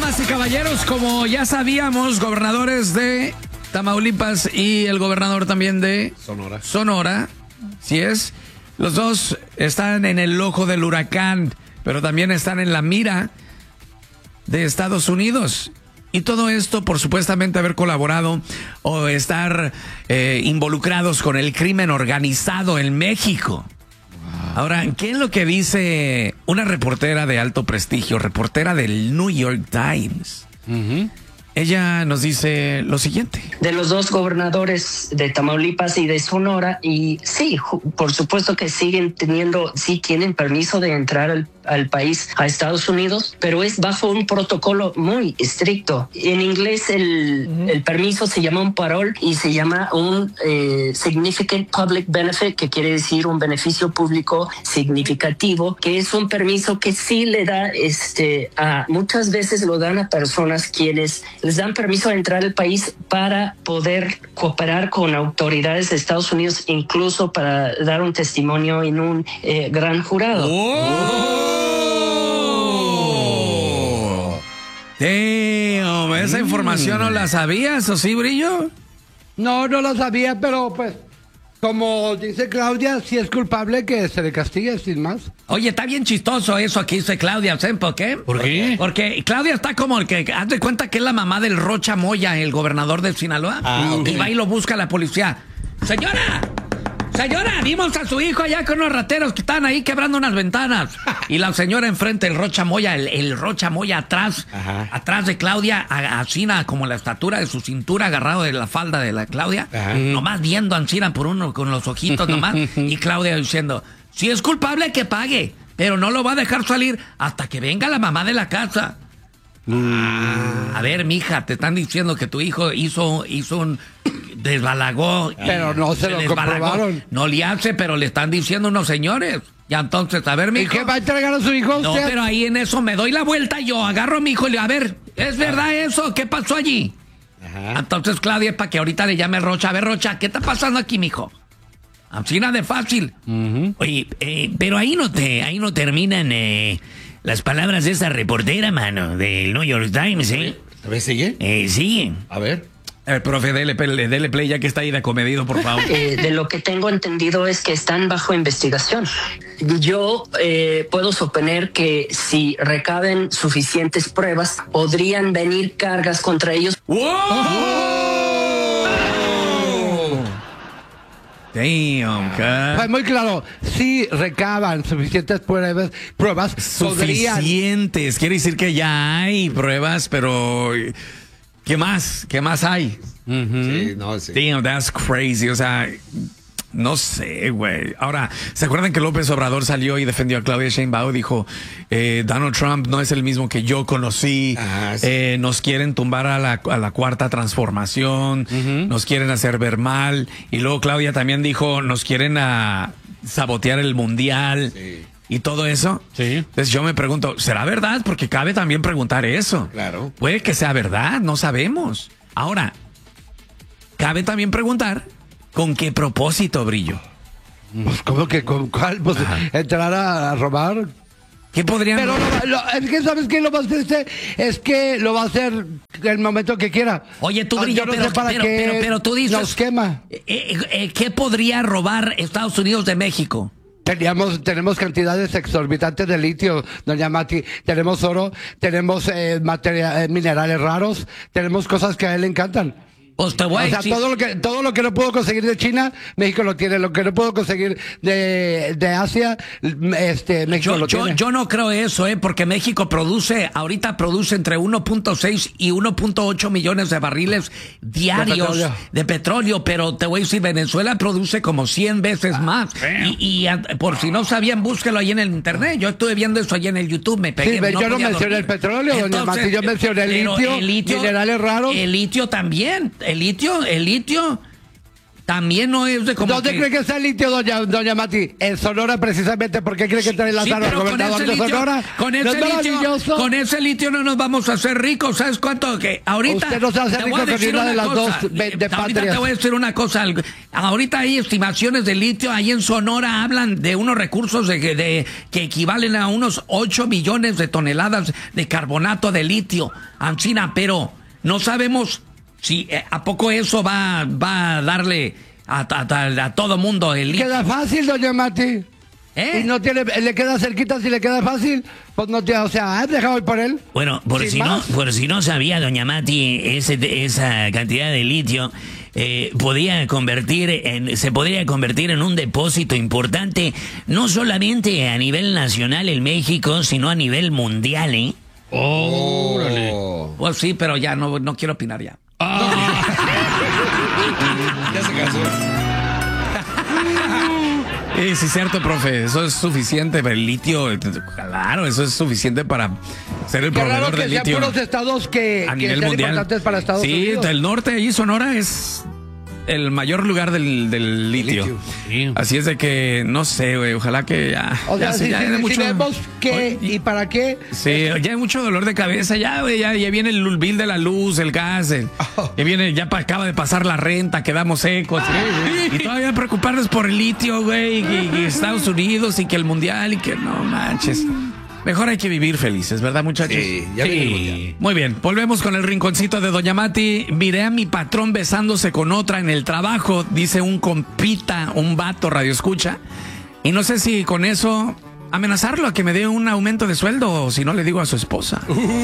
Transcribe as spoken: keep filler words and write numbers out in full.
Damas y caballeros, como ya sabíamos, gobernadores de Tamaulipas y el gobernador también de Sonora. Sonora, ¿sí es? Los dos están en el ojo del huracán, pero también están en la mira de Estados Unidos. Y todo esto por supuestamente haber colaborado o estar eh, involucrados con el crimen organizado en México. Ahora, ¿qué es lo que dice una reportera de alto prestigio, reportera del New York Times? Uh-huh. Ella nos dice lo siguiente. De los dos gobernadores de Tamaulipas y de Sonora, y sí, por supuesto que siguen teniendo, sí tienen permiso de entrar al, al país, a Estados Unidos, pero es bajo un protocolo muy estricto. En inglés el, uh-huh. el permiso se llama un parole y se llama un eh, significant public benefit, que quiere decir un beneficio público significativo, que es un permiso que sí le da, este, a muchas veces lo dan a personas quienes les dan permiso de entrar al país para poder cooperar con autoridades de Estados Unidos, incluso para dar un testimonio en un eh, gran jurado. ¡Oh! Damn, ¿esa mm. información no la sabías, o sí, Brillo? No, no la sabía, pero pues, como dice Claudia, si es culpable que se le castigue sin más. Oye, está bien chistoso eso que dice Claudia, ¿saben por qué? ¿Por qué? Porque Claudia está como el que, haz de cuenta que es la mamá del Rocha Moya, el gobernador de Sinaloa. Ah, okay. Y va y lo busca la policía. ¡Señora! ¡Señora! Vimos a su hijo allá con unos rateros que estaban ahí quebrando unas ventanas. Y la señora enfrente, el Rocha Moya, el, el Rocha Moya atrás, Ajá. atrás de Claudia, a, a China, como la estatura de su cintura, agarrado de la falda de la Claudia. Ajá. Nomás viendo a China por uno con los ojitos nomás. Y Claudia diciendo, si es culpable que pague, pero no lo va a dejar salir hasta que venga la mamá de la casa. Mm. A ver, mija, te están diciendo que tu hijo hizo, hizo un... desbalagó. Pero no se lo comprobaron. No le hace, pero le están diciendo unos señores. Ya entonces, a ver, mijo. ¿Y qué va a entregar a su hijo? No, usted? pero ahí en eso me doy la vuelta y yo agarro a mi hijo y le digo, a ver, ¿es verdad eso? ¿Qué pasó allí? Ajá. Entonces, Claudia, para que ahorita le llame Rocha. A ver, Rocha, ¿qué está pasando aquí, mijo? Así nada de fácil. Uh-huh. Oye, eh, pero ahí no te, ahí no terminan eh, las palabras de esa reportera, mano, del New York Times, ¿eh? ¿A ver, sigue? Eh, sigue. A ver. Eh, profe, dele, dele play ya que está ahí de comedido, por favor. Eh, de lo que tengo entendido es que están bajo investigación. Yo eh, puedo suponer que si recaben suficientes pruebas, podrían venir cargas contra ellos. ¡Wow! ¡Oh! Damn, God. Pues muy claro, si recaban suficientes pruebas, pruebas suficientes, podrían... quiere decir que ya hay pruebas, pero... ¿Qué más? ¿Qué más hay? Uh-huh. Sí, no, sí. Damn, that's crazy. O sea, no sé, güey. Ahora, ¿se acuerdan que López Obrador salió y defendió a Claudia Sheinbaum? Dijo, eh, Donald Trump no es el mismo que yo conocí. Ah, sí. eh, nos quieren tumbar a la, a la cuarta transformación. Uh-huh. Nos quieren hacer ver mal. Y luego Claudia también dijo, nos quieren a sabotear el mundial. Sí. ¿Y todo eso? Sí. Entonces yo me pregunto, ¿será verdad? Porque cabe también preguntar eso. Claro. Puede que sea verdad, no sabemos. Ahora, cabe también preguntar, ¿con qué propósito, Brillo? Pues, ¿cómo que con cuál? Pues, ¿entrar a, a robar? ¿Qué podrían...? Pero lo, lo, es que, ¿sabes qué? Lo más triste es que lo va a hacer el momento que quiera. Oye, tú, Brillo, no pero, para pero, pero, pero tú dices... Nos quema. Eh, eh, ¿Qué podría robar Estados Unidos de México? Teníamos, tenemos cantidades exorbitantes de litio, doña Mati. Tenemos oro, tenemos eh, materia, eh, minerales raros, tenemos cosas que a él le encantan. Pues te voy a o sea, decir... todo lo que todo lo que no puedo conseguir de China, México lo tiene. Lo que no puedo conseguir de, de Asia, este México yo, lo yo, tiene. Yo no creo eso, eh, porque México produce, ahorita produce entre uno punto seis y uno punto ocho millones de barriles diarios de petróleo. de petróleo, pero te voy a decir, Venezuela produce como cien veces ah, más. Y, y por si no sabían, búsquelo ahí en el internet. Yo estuve viendo eso ahí en el YouTube, me pegué. Sí, no yo no mencioné dormir. el petróleo, Entonces, doña Mati, yo mencioné el litio, el litio, minerales raros. El litio también. El litio, el litio también no es de como ¿Dónde que... cree que está el litio, doña, doña Mati? En Sonora, precisamente. ¿Por qué cree que trae Lázaro, sí, el gobernador de litio, Sonora? Con ese, ¿No litio, con ese litio no nos vamos a hacer ricos. ¿Sabes cuánto? Que ahorita... Usted no se hace rico con ninguna de las dos de, de Ahorita patrias. te voy a decir una cosa. Ahorita hay estimaciones de litio. Ahí en Sonora hablan de unos recursos de, de, que equivalen a unos ocho millones de toneladas de carbonato de litio. Ancina, pero no sabemos si eh, a poco eso va, va a darle a, a, a todo mundo el litio. Queda fácil, doña Mati. ¿Eh? Y no tiene, le queda cerquita, si le queda fácil, pues no tiene, o sea, dejado ir por él. Bueno, por Sin si no, más. por si no sabía, doña Mati, ese, esa cantidad de litio eh, podía convertir en, se podría convertir en un depósito importante, no solamente a nivel nacional en México, sino a nivel mundial, ¿eh? Oh. Pues sí, pero ya no, no quiero opinar ya. Ya se casó. Sí, sí, cierto, profe. Eso es suficiente. El litio, claro, eso es suficiente para ser el Qué raro proveedor que de sean litio puros estados que, a que nivel sean mundial. importantes para Estados sí, Unidos. el norte, allí Sonora es el mayor lugar del, del litio. litio. Sí. Así es de que, no sé, güey, ojalá que ya... O sea, ya, si, ya si- hay si mucho- vemos qué Oye, y para qué. Sí, ya hay mucho dolor de cabeza, ya, güey, ya, ya viene el bill de la luz, el gas, el- ya viene, ya pa- acaba de pasar la renta, quedamos secos. Y todavía preocuparnos por el litio, güey, y, y Estados Unidos, y que el mundial, y que no manches. Mejor hay que vivir felices, ¿verdad, muchachos? Sí, ya viene el mundial. Muy bien, volvemos con el rinconcito de Doña Mati. Miré a mi patrón besándose con otra en el trabajo, dice un compita, un vato radio escucha. Y no sé si con eso amenazarlo a que me dé un aumento de sueldo o si no le digo a su esposa.